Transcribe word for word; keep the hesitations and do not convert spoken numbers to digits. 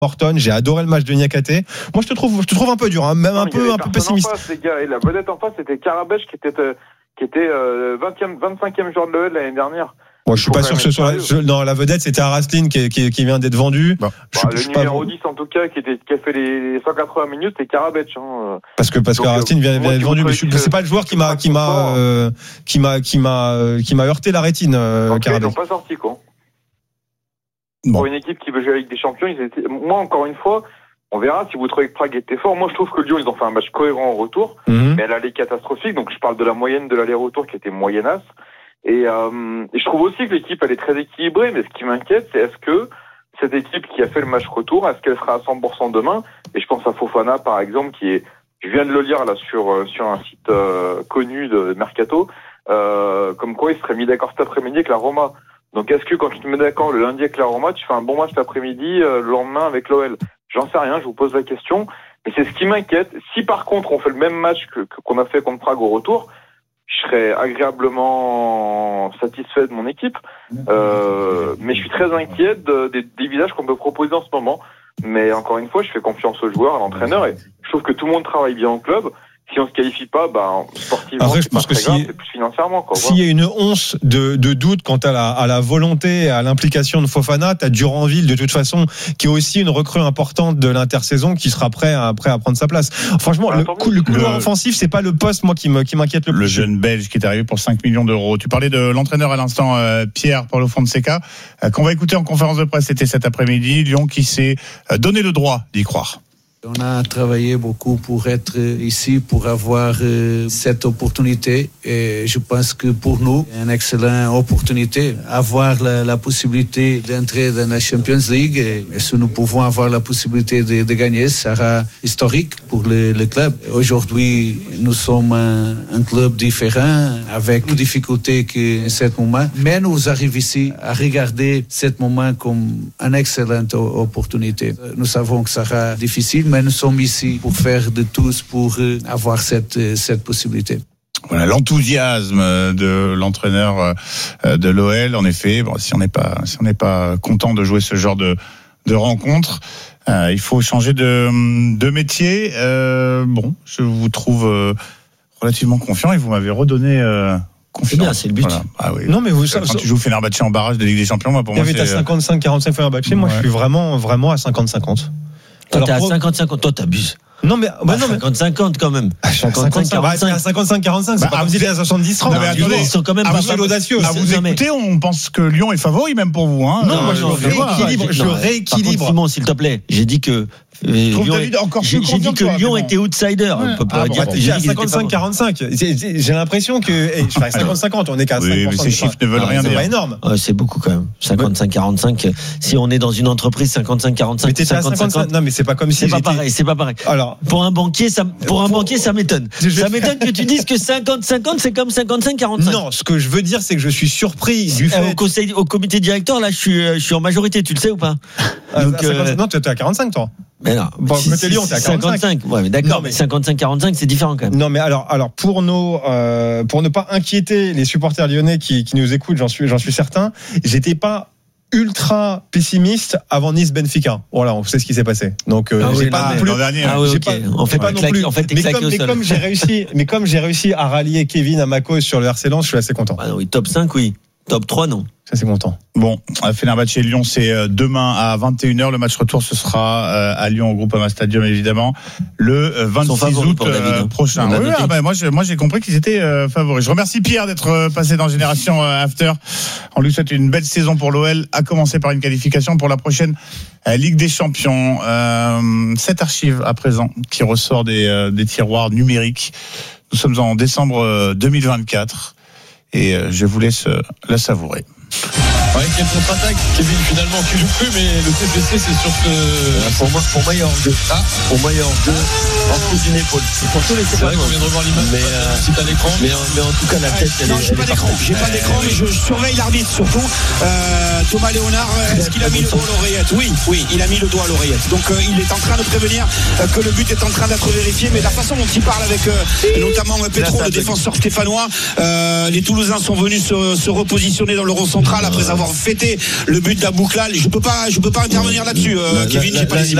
Morton, j'ai adoré le match de Niakhaté. Moi, je te trouve, je te trouve un peu dur, hein, même non, un peu, un peu pessimiste. En face, les gars, et la vedette en face, c'était Karabech qui était, euh, qui était euh, vingtième, vingt-cinquième joueur de l'O L l'année dernière. Moi, je suis pas sûr que ce soit. Je, non, la vedette, c'était Araslin qui, qui, qui vient d'être vendu. Bah, bah, le numéro dix, en tout cas, qui, était, qui a fait les cent quatre-vingts minutes, c'est Karabech. Hein. Parce que parce que Araslin vient, vient d'être vendu, mais je, c'est pas le joueur qui m'a qui m'a euh, qui m'a qui m'a qui m'a heurté la rétine. Euh, Karabech. Ils n'ont pas sorti quoi. Bon. Pour une équipe qui veut jouer avec des champions, ils étaient. Moi, encore une fois. On verra si vous trouvez que Prague était fort. Moi, je trouve que Lyon, ils ont fait un match cohérent en retour, mmh. mais elle allait catastrophique. Donc, je parle de la moyenne de l'aller-retour qui était moyennasse. Et, euh, et je trouve aussi que l'équipe, elle est très équilibrée. Mais ce qui m'inquiète, c'est est-ce que cette équipe qui a fait le match retour, est-ce qu'elle sera à cent pour cent demain? Et je pense à Fofana, par exemple, qui est, je viens de le lire là sur sur un site euh, connu de Mercato, euh, comme quoi il serait mis d'accord cet après-midi avec la Roma. Donc, est-ce que quand tu te mets d'accord le lundi avec la Roma, tu fais un bon match cet après-midi, euh, le lendemain avec l'O L? J'en sais rien, je vous pose la question. Mais c'est ce qui m'inquiète. Si par contre on fait le même match que, que qu'on a fait contre Prague au retour, je serais agréablement satisfait de mon équipe. Euh, mais je suis très inquiet de, de, des visages qu'on peut proposer en ce moment. Mais encore une fois, je fais confiance aux joueurs, à l'entraîneur, et je trouve que tout le monde travaille bien au club. Si on se qualifie pas, bah, sportivement, après, je c'est pense pas que très grave, si, c'est plus financièrement, quoi. S'il y a une once de, de doute quant à la, à la volonté, à l'implication de Fofana, t'as Duranville, de toute façon, qui est aussi une recrue importante de l'intersaison, qui sera prêt à, prêt à prendre sa place. Franchement, bah, le, coup, le couloir le, offensif, c'est pas le poste, moi, qui me, qui m'inquiète le plus. Le jeune Belge qui est arrivé pour cinq millions d'euros. Tu parlais de l'entraîneur à l'instant, euh, Pierre Paulo Fonseca, euh, qu'on va écouter en conférence de presse, c'était cet après-midi. Lyon qui s'est euh, donné le droit d'y croire. On a travaillé beaucoup pour être ici, pour avoir euh, cette opportunité, et je pense que pour nous, c'est une excellente opportunité. Avoir la, la possibilité d'entrer dans la Champions League, et, et si nous pouvons avoir la possibilité de, de gagner, ça sera historique pour le, le club. Aujourd'hui, nous sommes un, un club différent, avec plus de difficultés que ce moment, mais nous arrivons ici à regarder ce moment comme une excellente opportunité. Nous savons que ça sera difficile, mais nous sommes ici pour faire de tous pour avoir cette, cette possibilité. Voilà l'enthousiasme de l'entraîneur de l'O L. En effet, bon, si on n'est pas, si on n'est pas content de jouer ce genre de, de rencontre, euh, il faut changer de, de métier. Euh, bon, je vous trouve euh, relativement confiant et vous m'avez redonné. Euh, Confiance. C'est bien, c'est le but. Voilà. Ah oui. Non, mais vous, quand ça, tu joues Fenerbahçe en barrage de Ligue des Champions, moi, pour moi, c'est. à cinquante-cinq quarante-cinq Fenerbahçe, ouais. Moi, je suis vraiment, vraiment à cinquante cinquante. Toi, Alors, t'es à pour... cinquante cinquante, toi, t'abuses. Non, mais, bah, non, cinquante cinquante quand même. cinquante quarante-cinq. cinquante-cinq quarante-cinq, c'est bah, pas comme si c'était à soixante-dix trente. Ils sont quand même pas mal audacieux. À vous écouter, on pense que Lyon est favori, même pour vous, hein. Non, moi, je rééquilibre, je rééquilibre. Simon, s'il te plaît, j'ai dit que, Lyon, j'ai dit que Lyon était outsider. On peut pas dire. J'ai à cinquante-cinq quarante-cinq. J'ai l'impression que, je fais à cinquante cinquante, on est qu'à cinq pour cent. Ces chiffres ne veulent rien dire. C'est pas énorme. C'est beaucoup quand même. cinquante-cinq quarante-cinq. Si on est dans une entreprise, cinquante-cinq quarante-cinq. Mais cinquante cinquante. Non, mais c'est pas comme si. C'est pas pareil, c'est pas pareil. Alors. Pour un banquier, ça, pour un pour... banquier, ça m'étonne. Ça m'étonne que tu dises que cinquante cinquante, c'est comme cinquante-cinq quarante-cinq. Non, ce que je veux dire, c'est que je suis surpris du fait. Au conseil, au comité directeur, là, je suis, je suis en majorité, tu le sais ou pas? Donc, euh... Non, tu es à quarante-cinq, toi. Mais non. Bon, si, côté Lyon, t'es à quarante-cinq. cinquante-cinq. Ouais, mais d'accord. Non, mais cinquante-cinq quarante-cinq, c'est différent quand même. Non, mais alors, alors, pour nos, euh, pour ne pas inquiéter les supporters lyonnais qui, qui nous écoutent, j'en suis, j'en suis certain, j'étais pas ultra pessimiste avant Nice-Benfica. Voilà, on sait ce qui s'est passé. Donc, euh, ah j'ai oui, pas non plus. Ah oui, ok. On fait pas non plus. En fait, mais comme, mais comme j'ai réussi, mais comme j'ai réussi à rallier Kevin à ma cause sur le R C Lens, je suis assez content. Ah oui, top cinq, oui. Top trois, non. Ça, c'est content. Bon, Fenerbahçe et Lyon, c'est demain à vingt et une heures. Le match retour, ce sera à Lyon, au Groupama Stadium, évidemment, le vingt-six août euh, prochain. Oui, ah bah, moi, je, moi, j'ai compris qu'ils étaient euh, favoris. Je remercie Pierre d'être passé dans Génération After. On lui souhaite une belle saison pour l'O L, à commencer par une qualification pour la prochaine euh, Ligue des Champions. Euh, cette archive, à présent, qui ressort des, euh, des tiroirs numériques. Nous sommes en décembre deux mille vingt-quatre. Et je vous laisse la savourer. Ouais, quelle contre-attaque, Kevin, finalement, qui joue plus, mais le T F C, c'est sur ce. Ah, pour moi, pour moi, il y a en deux. Ah, pour moi, il y a en deux. En dessous d'une épaule. Pour tous les c'est vrai qu'on vient de revoir l'image. Mais, euh, si t'as l'écran. Mais, mais en tout cas, la ouais, tête, elle non, est. j'ai pas d'écran. J'ai pas d'écran, mais je surveille l'arbitre surtout. Euh, Thomas Léonard, est-ce qu'il a mis le doigt à l'oreillette? Oui, oui, il a mis le doigt à l'oreillette. Donc, euh, il est en train de prévenir euh, que le but est en train d'être vérifié. Mais la façon dont il parle avec euh, notamment Petro, le défenseur stéphanois, euh, les Toulousains sont venus se, se repositionner dans le rond central après avoir d'avoir fêté le but d'Abouklal. Je peux pas, je peux pas intervenir là-dessus, euh, Kevin. J'ai pas les images.